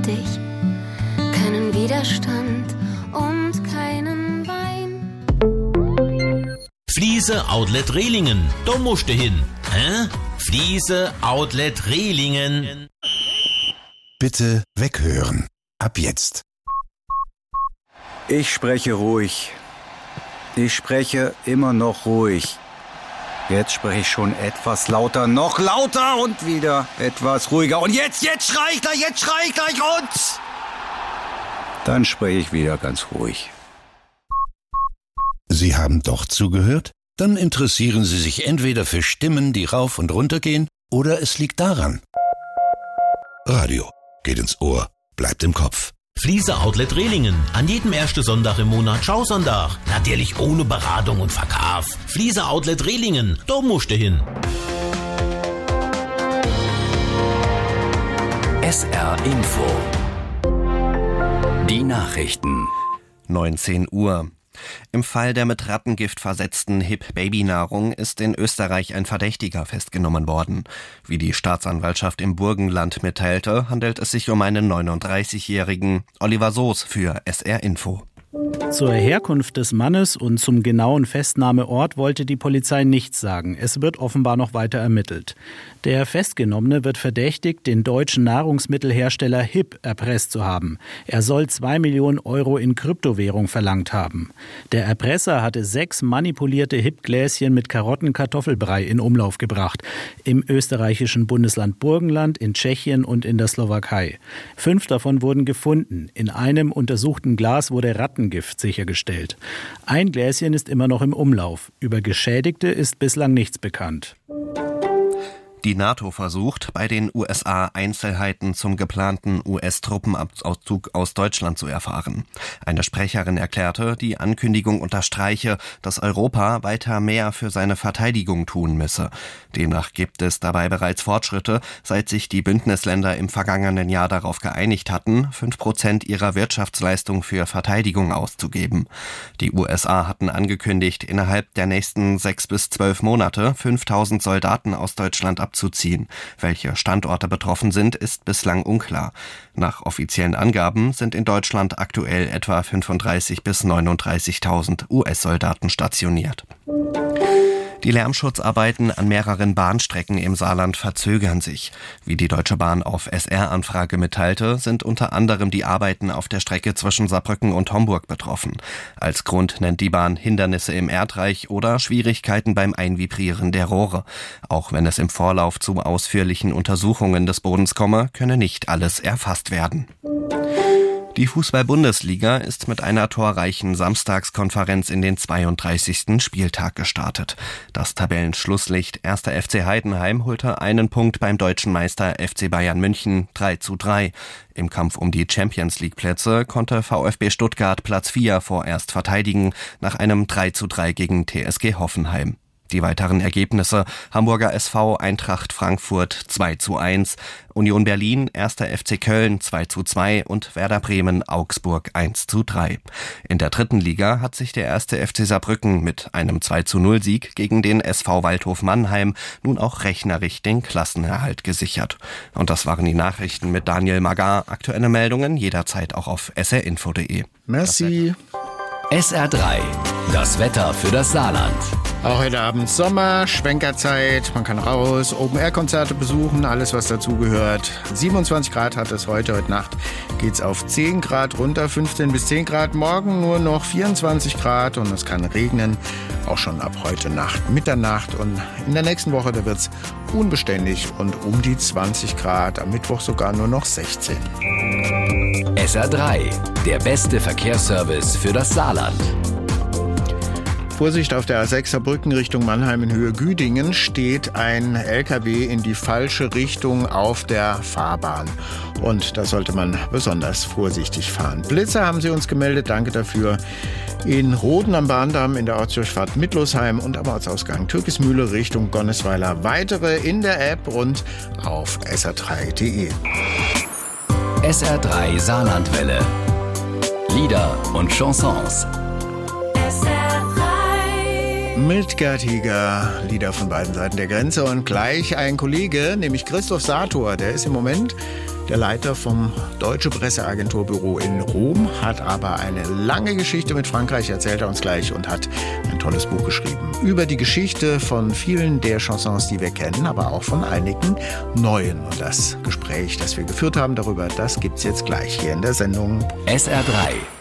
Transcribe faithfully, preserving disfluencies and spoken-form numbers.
dich. Keinen Widerstand und keinen Wein. Fliese Outlet Rehlingen, da musst du hin. Hä? Fliese Outlet Rehlingen. Bitte weghören. Ab jetzt. Ich spreche ruhig. Ich spreche immer noch ruhig. Jetzt spreche ich schon etwas lauter, noch lauter und wieder etwas ruhiger. Und jetzt, jetzt schrei ich gleich, jetzt schrei ich gleich und... Dann spreche ich wieder ganz ruhig. Sie haben doch zugehört? Dann interessieren Sie sich entweder für Stimmen, die rauf und runter gehen, oder es liegt daran. Radio geht ins Ohr, bleibt im Kopf. Fliese Outlet Rehlingen. An jedem ersten Sonntag im Monat Schausonntag. Natürlich ohne Beratung und Verkauf. Fliese Outlet Rehlingen. Da musst du hin. S R Info. Die Nachrichten. neunzehn Uhr. Im Fall der mit Rattengift versetzten Hip-Baby-Nahrung ist in Österreich ein Verdächtiger festgenommen worden. Wie die Staatsanwaltschaft im Burgenland mitteilte, handelt es sich um einen neununddreißigjährigen. Oliver Soos für S R Info. Zur Herkunft des Mannes und zum genauen Festnahmeort wollte die Polizei nichts sagen. Es wird offenbar noch weiter ermittelt. Der Festgenommene wird verdächtigt, den deutschen Nahrungsmittelhersteller H I P erpresst zu haben. Er soll zwei Millionen Euro in Kryptowährung verlangt haben. Der Erpresser hatte sechs manipulierte H I P-Gläschen mit Karottenkartoffelbrei in Umlauf gebracht. Im österreichischen Bundesland Burgenland, in Tschechien und in der Slowakei. Fünf davon wurden gefunden. In einem untersuchten Glas wurde Rattengift sichergestellt. Ein Gläschen ist immer noch im Umlauf. Über Geschädigte ist bislang nichts bekannt. Die NATO versucht, bei den U S A Einzelheiten zum geplanten U S-Truppenauszug aus Deutschland zu erfahren. Eine Sprecherin erklärte, die Ankündigung unterstreiche, dass Europa weiter mehr für seine Verteidigung tun müsse. Demnach gibt es dabei bereits Fortschritte, seit sich die Bündnisländer im vergangenen Jahr darauf geeinigt hatten, fünf Prozent ihrer Wirtschaftsleistung für Verteidigung auszugeben. Die U S A hatten angekündigt, innerhalb der nächsten sechs bis zwölf Monate fünftausend Soldaten aus Deutschland abzuziehen. abzuziehen. Welche Standorte betroffen sind, ist bislang unklar. Nach offiziellen Angaben sind in Deutschland aktuell etwa fünfunddreißigtausend bis neununddreißigtausend U S-Soldaten stationiert. Die Lärmschutzarbeiten an mehreren Bahnstrecken im Saarland verzögern sich. Wie die Deutsche Bahn auf S R-Anfrage mitteilte, sind unter anderem die Arbeiten auf der Strecke zwischen Saarbrücken und Homburg betroffen. Als Grund nennt die Bahn Hindernisse im Erdreich oder Schwierigkeiten beim Einvibrieren der Rohre. Auch wenn es im Vorlauf zu ausführlichen Untersuchungen des Bodens komme, könne nicht alles erfasst werden. Die Fußball-Bundesliga ist mit einer torreichen Samstagskonferenz in den zweiunddreißigsten Spieltag gestartet. Das Tabellenschlusslicht erster F C Heidenheim holte einen Punkt beim deutschen Meister F C Bayern München drei zu drei. Im Kampf um die Champions-League-Plätze konnte VfB Stuttgart Platz vier vorerst verteidigen, nach einem drei zu drei gegen T S G Hoffenheim. Die weiteren Ergebnisse: Hamburger S V Eintracht Frankfurt zwei zu eins, Union Berlin erster F C Köln zwei zu zwei und Werder Bremen Augsburg eins zu drei. In der dritten Liga hat sich der erste F C Saarbrücken mit einem zwei zu null Sieg gegen den S V Waldhof Mannheim nun auch rechnerisch den Klassenerhalt gesichert. Und das waren die Nachrichten mit Daniel Magar. Aktuelle Meldungen jederzeit auch auf s r info punkt d e. Merci. S R drei, das Wetter für das Saarland. Auch heute Abend Sommer, Schwenkerzeit, man kann raus, Open-Air-Konzerte besuchen, alles was dazugehört. siebenundzwanzig Grad hat es heute, heute Nacht geht's auf zehn Grad runter, fünfzehn bis zehn Grad, morgen nur noch vierundzwanzig Grad und es kann regnen, auch schon ab heute Nacht, Mitternacht und in der nächsten Woche, da wird's unbeständig und um die zwanzig Grad, am Mittwoch sogar nur noch sechzehn. S R drei, der beste Verkehrsservice für das Saarland. Vorsicht, auf der A sechs Saarbrücken Richtung Mannheim in Höhe Güdingen steht ein L K W in die falsche Richtung auf der Fahrbahn. Und da sollte man besonders vorsichtig fahren. Blitzer haben sie uns gemeldet, danke dafür. In Roden am Bahndamm in der Ortsdurchfahrt Mittlosheim und am Ortsausgang Türkismühle Richtung Gonnesweiler. Weitere in der App und auf s r drei punkt d e. S R drei Saarlandwelle. Lieder und Chansons. S R drei. Mit Gerd Hieger, Lieder von beiden Seiten der Grenze und gleich ein Kollege, nämlich Christoph Sator, der ist im Moment Der Leiter vom Deutsche Presseagenturbüro in Rom hat aber eine lange Geschichte mit Frankreich, erzählt er uns gleich, und hat ein tolles Buch geschrieben über die Geschichte von vielen der Chansons, die wir kennen, aber auch von einigen neuen. Und das Gespräch, das wir geführt haben darüber, das gibt's jetzt gleich hier in der Sendung S R drei.